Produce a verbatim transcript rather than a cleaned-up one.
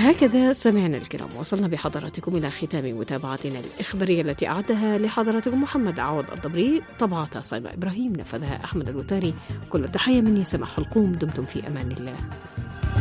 هكذا سمعنا الكرام، وصلنا بحضراتكم إلى ختام متابعتنا الإخبارية التي أعدها لحضراتكم محمد عوض الضبري، طبعتها صيبة إبراهيم، نفذها أحمد الوتاري. كل التحية مني سماح القوم، دمتم في أمان الله.